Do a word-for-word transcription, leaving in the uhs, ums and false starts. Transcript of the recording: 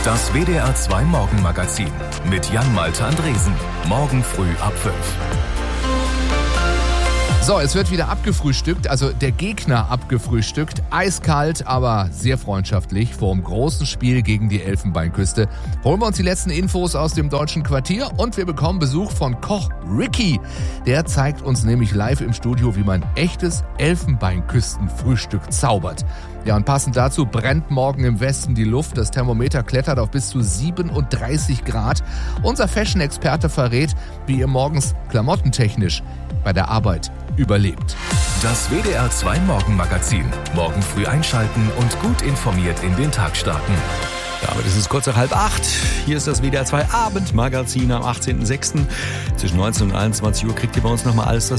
Das W D R zwei Morgenmagazin mit Jan-Malte Andresen. Morgen früh ab fünf. So, es wird wieder abgefrühstückt, also der Gegner abgefrühstückt. Eiskalt, aber sehr freundschaftlich vor dem großen Spiel gegen die Elfenbeinküste. Holen wir uns die letzten Infos aus dem deutschen Quartier und wir bekommen Besuch von Koch Ricky. Der zeigt uns nämlich live im Studio, wie man echtes Elfenbeinküstenfrühstück zaubert. Ja, und passend dazu brennt morgen im Westen die Luft. Das Thermometer klettert auf bis zu siebenunddreißig Grad. Unser Fashion-Experte verrät, wie ihr morgens klamottentechnisch bei der Arbeit überlebt. Das W D R zwei Morgenmagazin. Morgen früh einschalten und gut informiert in den Tag starten. Damit ist es kurz nach halb acht. Hier ist das W D R zwei Abendmagazin am achtzehnten sechsten Zwischen neunzehn und einundzwanzig Uhr kriegt ihr bei uns nochmal alles das